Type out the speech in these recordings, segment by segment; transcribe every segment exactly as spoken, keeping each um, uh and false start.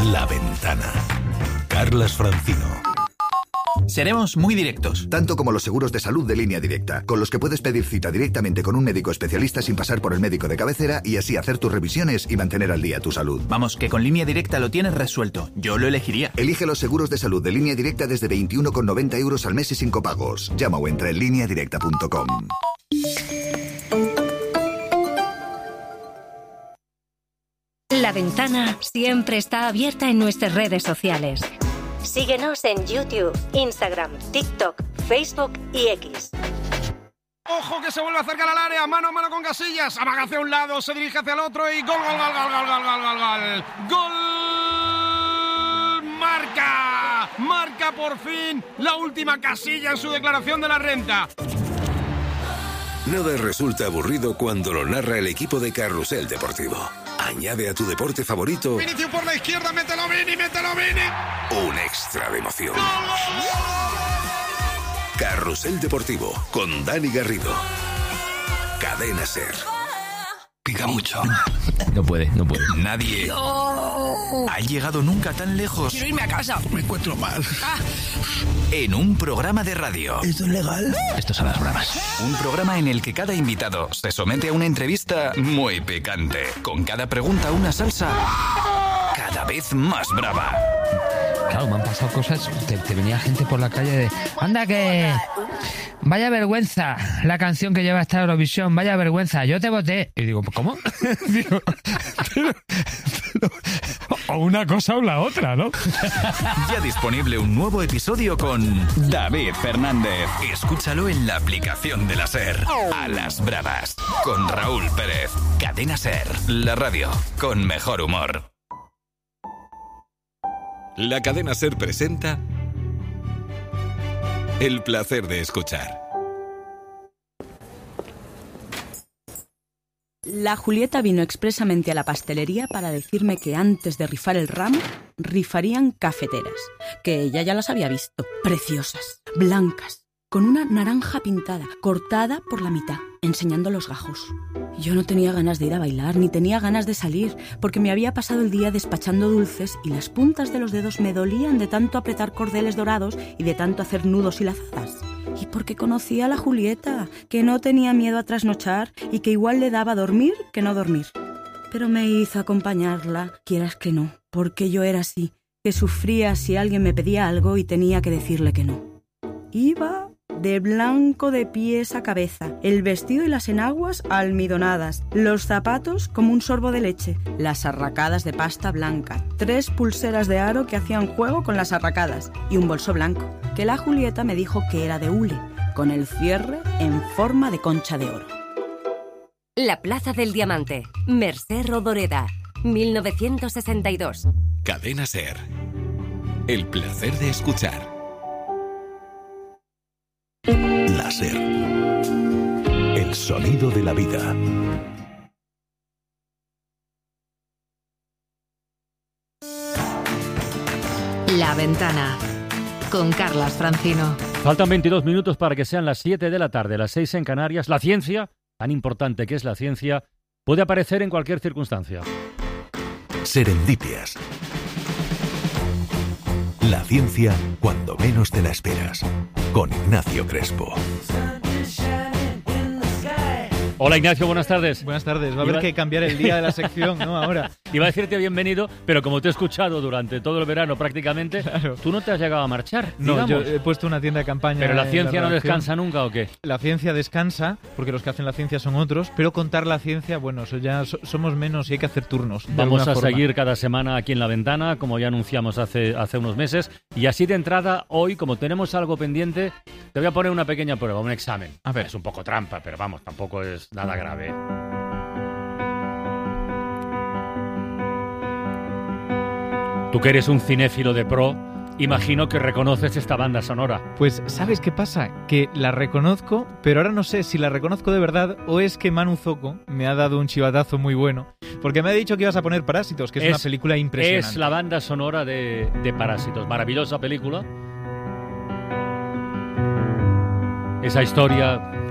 La Ventana. Carlas Francino. Seremos muy directos. Tanto como los seguros de salud de Línea Directa, con los que puedes pedir cita directamente con un médico especialista sin pasar por el médico de cabecera y así hacer tus revisiones y mantener al día tu salud. Vamos, que con Línea Directa lo tienes resuelto. Yo lo elegiría. Elige los seguros de salud de Línea Directa desde veintiuno con noventa euros al mes y sin copagos. Llama o entra en línea directa punto com. La Ventana siempre está abierta en nuestras redes sociales. Síguenos en YouTube, Instagram, TikTok, Facebook y X. ¡Ojo que se vuelve a acercar al área! ¡Mano a mano con Casillas! Amaga hacia un lado, se dirige hacia el otro y ¡gol, gol, gol, gol, gol, gol, gol, gol, gol! ¡Gol! ¡Marca! ¡Marca por fin la última Casilla en su declaración de la renta! Nada resulta aburrido cuando lo narra el equipo de Carrusel Deportivo. Añade a tu deporte favorito... Vinicius por la izquierda, mételo Vini, mételo Vini. Un extra de emoción. Carrusel Deportivo, con Dani Garrido. Cadena SER. Pica mucho. No puede, no puede. Nadie no. ha llegado nunca tan lejos. Quiero irme a casa. Me encuentro mal. Ah. En un programa de radio. ¿Esto es legal? Esto son las bromas. Un programa en el que cada invitado se somete a una entrevista muy picante. Con cada pregunta una salsa cada vez más brava. Claro, me han pasado cosas. Te, te venía gente por la calle de... ¡Anda que... Vaya vergüenza la canción que lleva esta Eurovisión, vaya vergüenza, yo te voté. Y digo, ¿cómo? digo, pero, pero, o una cosa o la otra, ¿no? Ya disponible un nuevo episodio con David Fernández. Escúchalo en la aplicación de la SER. A las bravas, con Raúl Pérez. Cadena SER, la radio con mejor humor. La cadena SER presenta El placer de escuchar. La Julieta vino expresamente a la pastelería para decirme que antes de rifar el ramo, rifarían cafeteras, que ella ya las había visto, preciosas, blancas, con una naranja pintada, cortada por la mitad, enseñando los gajos. Yo no tenía ganas de ir a bailar, ni tenía ganas de salir, porque me había pasado el día despachando dulces y las puntas de los dedos me dolían de tanto apretar cordeles dorados y de tanto hacer nudos y lazadas. Y porque conocía a la Julieta, que no tenía miedo a trasnochar y que igual le daba dormir que no dormir. Pero me hizo acompañarla, quieras que no, porque yo era así, que sufría si alguien me pedía algo y tenía que decirle que no. Iba de blanco de pies a cabeza, el vestido y las enaguas almidonadas, los zapatos como un sorbo de leche, las arracadas de pasta blanca, tres pulseras de aro que hacían juego con las arracadas y un bolso blanco, que la Julieta me dijo que era de hule, con el cierre en forma de concha de oro. La Plaza del Diamante, Mercè Rodoreda, mil novecientos sesenta y dos. Cadena SER. El placer de escuchar. La SER. El sonido de la vida. La Ventana, con Carlas Francino. Faltan veintidós minutos para que sean las siete de la tarde, las seis en Canarias. La ciencia, tan importante que es la ciencia, puede aparecer en cualquier circunstancia. Serendipias. La ciencia cuando menos te la esperas. Con Ignacio Crespo. Hola Ignacio, buenas tardes. Buenas tardes, va a haber que cambiar el día de la sección, ¿no? Ahora. Iba a decirte bienvenido, pero como te he escuchado durante todo el verano prácticamente, claro. Tú no te has llegado a marchar, No, digamos. yo he puesto una tienda de campaña. ¿Pero la ciencia la no descansa nunca o qué? La ciencia descansa, porque los que hacen la ciencia son otros, pero contar la ciencia, bueno, eso ya so- somos menos y hay que hacer turnos. Vamos a forma. seguir cada semana aquí en La Ventana, como ya anunciamos hace, hace unos meses. Y así de entrada, hoy, como tenemos algo pendiente, te voy a poner una pequeña prueba, un examen. A ver. Es un poco trampa, pero vamos, tampoco es nada grave. Tú que eres un cinéfilo de pro, imagino que reconoces esta banda sonora. Pues, ¿sabes qué pasa? Que la reconozco, pero ahora no sé si la reconozco de verdad o es que Manu Zoco me ha dado un chivatazo muy bueno. Porque me ha dicho que ibas a poner Parásitos, que es, es una película impresionante. Es la banda sonora de, de Parásitos. Maravillosa película. Esa historia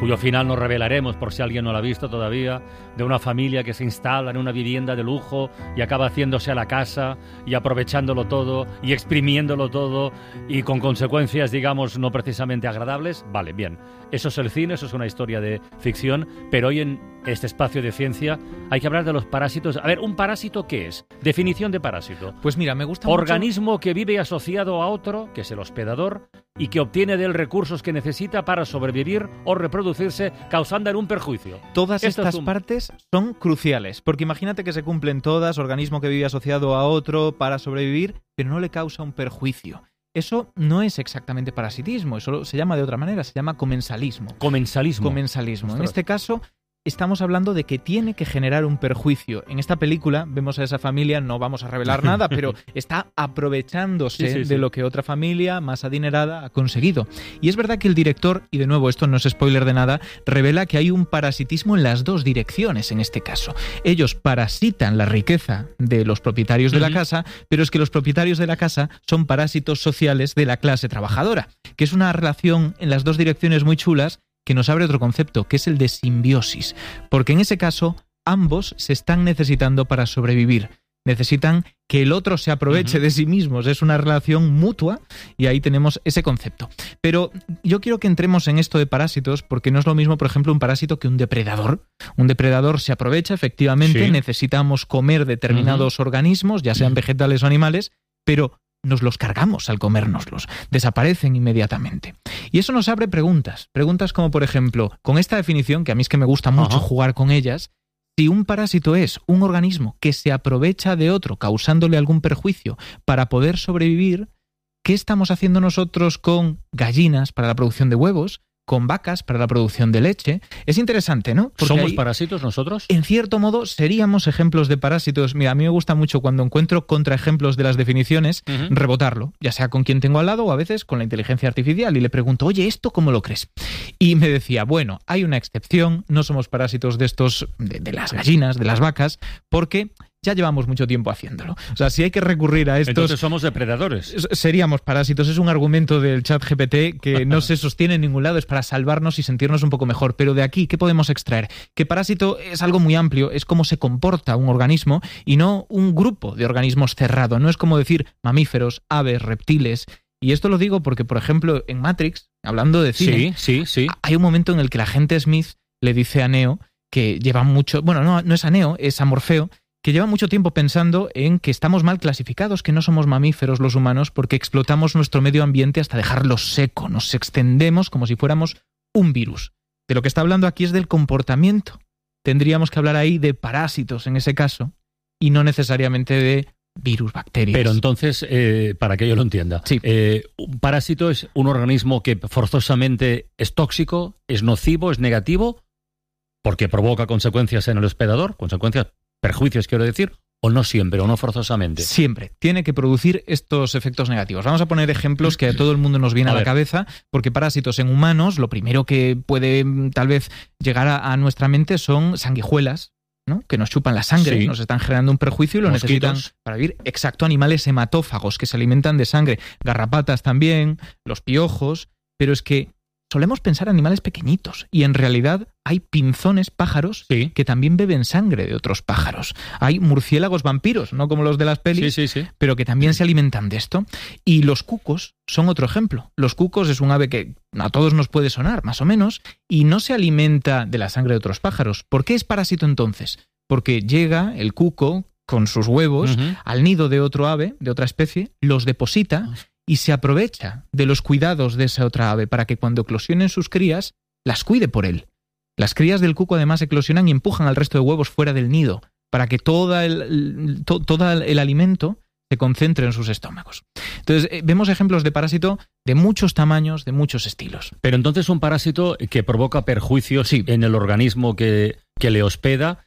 cuyo final no revelaremos por si alguien no lo ha visto todavía, de una familia que se instala en una vivienda de lujo y acaba haciéndose a la casa y aprovechándolo todo y exprimiéndolo todo y con consecuencias, digamos, no precisamente agradables. Vale, bien. Eso es el cine, eso es una historia de ficción, pero hoy en este espacio de ciencia hay que hablar de los parásitos. A ver, ¿un parásito qué es? Definición de parásito. Pues mira, me gusta Organismo mucho... que vive asociado a otro, que es el hospedador, y que obtiene de él recursos que necesita para sobrevivir o reproducirse, causando un perjuicio. Todas Esto estas es un... partes son cruciales, porque imagínate que se cumplen todas, organismo que vive asociado a otro para sobrevivir, pero no le causa un perjuicio. Eso no es exactamente parasitismo, eso se llama de otra manera, se llama comensalismo. Comensalismo. Comensalismo. Ostras. En este caso, estamos hablando de que tiene que generar un perjuicio. En esta película vemos a esa familia, no vamos a revelar nada, pero está aprovechándose sí, sí, de sí. lo que otra familia más adinerada ha conseguido. Y es verdad que el director, y de nuevo esto no es spoiler de nada, revela que hay un parasitismo en las dos direcciones en este caso. Ellos parasitan la riqueza de los propietarios de uh-huh. la casa, pero es que los propietarios de la casa son parásitos sociales de la clase trabajadora, que es una relación en las dos direcciones muy chulas que nos abre otro concepto, que es el de simbiosis, porque en ese caso ambos se están necesitando para sobrevivir. Necesitan que el otro se aproveche uh-huh. de sí mismos, es una relación mutua y ahí tenemos ese concepto. Pero yo quiero que entremos en esto de parásitos porque no es lo mismo, por ejemplo, un parásito que un depredador. Un depredador se aprovecha, efectivamente, sí. necesitamos comer determinados uh-huh. organismos, ya sean vegetales o animales, pero nos los cargamos al comérnoslos, desaparecen inmediatamente. Y eso nos abre preguntas, preguntas como por ejemplo, con esta definición, que a mí es que me gusta mucho Ajá. jugar con ellas, si un parásito es un organismo que se aprovecha de otro causándole algún perjuicio para poder sobrevivir, ¿qué estamos haciendo nosotros con gallinas para la producción de huevos? Con vacas para la producción de leche. Es interesante, ¿no? Porque ¿somos ahí, parásitos nosotros? En cierto modo, seríamos ejemplos de parásitos. Mira, a mí me gusta mucho cuando encuentro contraejemplos de las definiciones, uh-huh. rebotarlo, ya sea con quien tengo al lado o a veces con la inteligencia artificial, y le pregunto, oye, ¿esto cómo lo crees? Y me decía, bueno, hay una excepción, no somos parásitos de estos, de, de las gallinas, de las vacas, porque ya llevamos mucho tiempo haciéndolo. O sea, si hay que recurrir a estos... Entonces somos depredadores. Seríamos parásitos. Es un argumento del chat G P T que no se sostiene en ningún lado, es para salvarnos y sentirnos un poco mejor. Pero de aquí, ¿qué podemos extraer? Que parásito es algo muy amplio, es cómo se comporta un organismo y no un grupo de organismos cerrado. No es como decir mamíferos, aves, reptiles. Y esto lo digo porque, por ejemplo, en Matrix, hablando de cine, sí, sí, sí. hay un momento en el que la agente Smith le dice a Neo que lleva mucho... Bueno, no, no es a Neo, es a Morfeo, que lleva mucho tiempo pensando en que estamos mal clasificados, que no somos mamíferos los humanos porque explotamos nuestro medio ambiente hasta dejarlo seco, nos extendemos como si fuéramos un virus. De lo que está hablando aquí es del comportamiento. Tendríamos que hablar ahí de parásitos en ese caso y no necesariamente de virus, bacterias. Pero entonces, eh, para que yo lo entienda, sí. eh, un parásito es un organismo que forzosamente es tóxico, es nocivo, es negativo, porque provoca consecuencias en el hospedador, consecuencias perjuicios, quiero decir, o no siempre, o no forzosamente. Siempre. Tiene que producir estos efectos negativos. Vamos a poner ejemplos que a todo el mundo nos viene a, a la ver. cabeza, porque parásitos en humanos, lo primero que puede tal vez llegar a, a nuestra mente son sanguijuelas, ¿no? Que nos chupan la sangre, sí. nos están generando un perjuicio y lo Mosquitos. necesitan para vivir. Exacto, animales hematófagos que se alimentan de sangre, garrapatas también, los piojos, pero es que solemos pensar animales pequeñitos y en realidad hay pinzones, pájaros, sí. que también beben sangre de otros pájaros. Hay murciélagos vampiros, no como los de las pelis, sí, sí, sí. pero que también se alimentan de esto. Y los cucos son otro ejemplo. Los cucos es un ave que a todos nos puede sonar, más o menos, y no se alimenta de la sangre de otros pájaros. ¿Por qué es parásito entonces? Porque llega el cuco con sus huevos uh-huh. al nido de otro ave, de otra especie, los deposita y se aprovecha de los cuidados de esa otra ave para que cuando eclosionen sus crías, las cuide por él. Las crías del cuco además eclosionan y empujan al resto de huevos fuera del nido para que todo el, el, to, todo el alimento se concentre en sus estómagos. Entonces, eh, vemos ejemplos de parásito de muchos tamaños, de muchos estilos. Pero entonces un parásito que provoca perjuicios sí. en el organismo que, que le hospeda,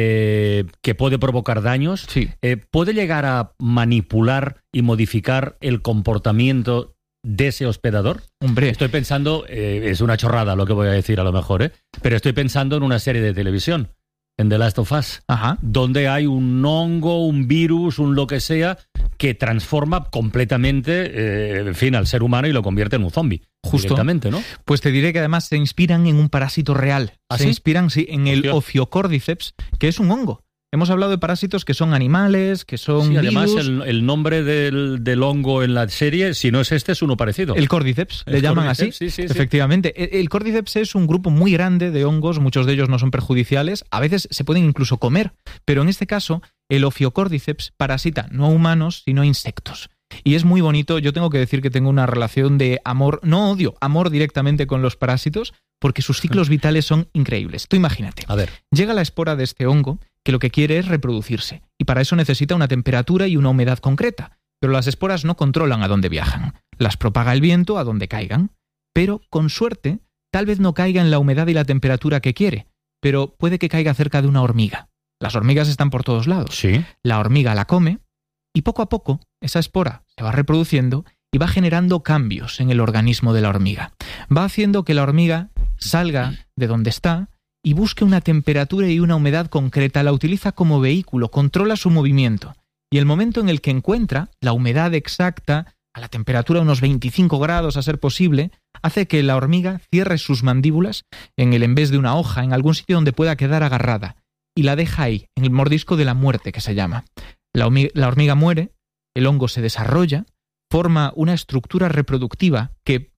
eh, que puede provocar daños, sí. eh, puede llegar a manipular y modificar el comportamiento de ese hospedador. Hombre. Estoy pensando, eh, es una chorrada lo que voy a decir a lo mejor, ¿eh? pero estoy pensando en una serie de televisión, en The Last of Us, Ajá. donde hay un hongo, un virus, un lo que sea, que transforma completamente, eh, en fin, al ser humano y lo convierte en un zombie. Justo. Directamente, ¿no? Pues te diré que además se inspiran en un parásito real. ¿Ah, se sí? inspiran sí, en el Hostia. Ophiocordyceps, que es un hongo. Hemos hablado de parásitos que son animales, que son Sí, además virus. el, el nombre del, del hongo en la serie, si no es este, es uno parecido. El Cordyceps, El le llaman Cordyceps, así. sí, sí, sí. Efectivamente. El, el Cordyceps es un grupo muy grande de hongos, muchos de ellos no son perjudiciales, a veces se pueden incluso comer, pero en este caso el Ophiocordyceps parasita no a humanos, sino a insectos. Y es muy bonito, yo tengo que decir que tengo una relación de amor, no odio, amor directamente con los parásitos, porque sus ciclos vitales son increíbles. Tú imagínate, A ver. llega la espora de este hongo que lo que quiere es reproducirse, y para eso necesita una temperatura y una humedad concreta, pero las esporas no controlan a dónde viajan, las propaga el viento a donde caigan, pero con suerte tal vez no caiga en la humedad y la temperatura que quiere, pero puede que caiga cerca de una hormiga. Las hormigas están por todos lados. Sí. La hormiga la come y poco a poco esa espora se va reproduciendo y va generando cambios en el organismo de la hormiga. Va haciendo que la hormiga salga de donde está y busque una temperatura y una humedad concreta, la utiliza como vehículo, controla su movimiento. Y el momento en el que encuentra la humedad exacta, a la temperatura de unos veinticinco grados a ser posible, hace que la hormiga cierre sus mandíbulas en el en vez de una hoja, en algún sitio donde pueda quedar agarrada, y la deja ahí, en el mordisco de la muerte que se llama. La hormiga, la hormiga muere, el hongo se desarrolla, forma una estructura reproductiva que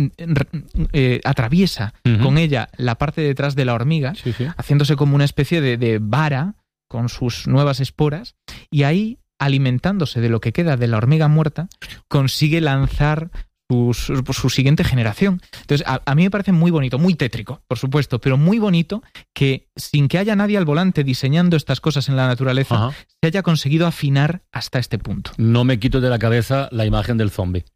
eh, atraviesa Uh-huh. con ella la parte de detrás de la hormiga, Sí, sí. haciéndose como una especie de, de vara con sus nuevas esporas, y ahí, alimentándose de lo que queda de la hormiga muerta, consigue lanzar su, su, su siguiente generación. Entonces, a, a mí me parece muy bonito, muy tétrico, por supuesto, pero muy bonito que, sin que haya nadie al volante diseñando estas cosas en la naturaleza, Ajá. se haya conseguido afinar hasta este punto. No me quito de la cabeza la imagen del zombie.